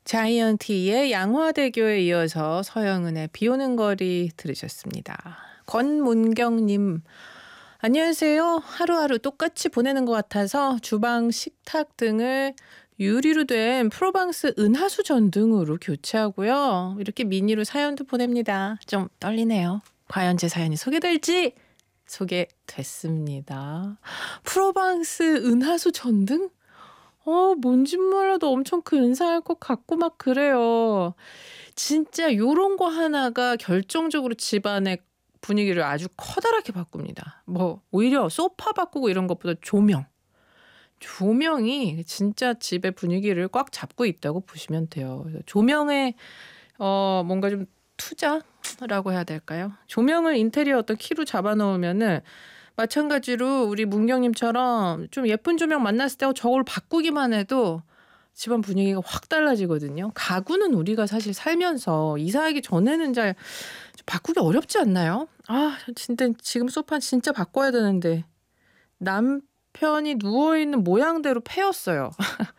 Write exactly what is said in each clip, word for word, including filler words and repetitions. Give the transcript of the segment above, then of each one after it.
자이언티의 양화대교에 이어서 서영은의 비 오는 거리 들으셨습니다. 권문경님, 안녕하세요. 하루하루 똑같이 보내는 것 같아서 주방, 식탁 등을 유리로 된 프로방스 은하수 전등으로 교체하고요. 이렇게 미니로 사연도 보냅니다. 좀 떨리네요. 과연 제 사연이 소개될지 소개됐습니다. 프로방스 은하수 전등? 어, 뭔진 몰라도 엄청 근사할 것 같고 막 그래요. 진짜 요런 거 하나가 결정적으로 집안의 분위기를 아주 커다랗게 바꿉니다. 뭐 오히려 소파 바꾸고 이런 것보다 조명. 조명이 진짜 집의 분위기를 꽉 잡고 있다고 보시면 돼요. 조명에 어 뭔가 좀 투자라고 해야 될까요? 조명을 인테리어 어떤 키로 잡아 놓으면은 마찬가지로 우리 문경님처럼 좀 예쁜 조명 만났을 때 저걸 바꾸기만 해도 집안 분위기가 확 달라지거든요. 가구는 우리가 사실 살면서 이사하기 전에는 잘 바꾸기 어렵지 않나요? 아, 진짜 지금 소파 진짜 바꿔야 되는데 남편이 누워있는 모양대로 패였어요.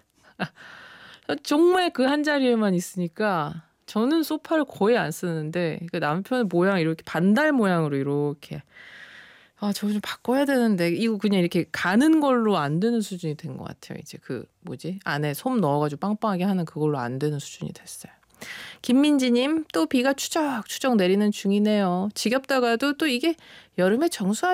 정말 그 한 자리에만 있으니까 저는 소파를 거의 안 쓰는데 그 남편의 모양 이렇게 반달 모양으로 이렇게 아, 저거 좀 바꿔야 되는데 이거 그냥 이렇게 가는 걸로 안 되는 수준이 된 것 같아요. 이제 그 뭐지 안에 솜 넣어가지고 빵빵하게 하는 그걸로 안 되는 수준이 됐어요. 김민지님, 또 비가 추적추적 내리는 중이네요. 지겹다가도 또 이게 여름에 정수할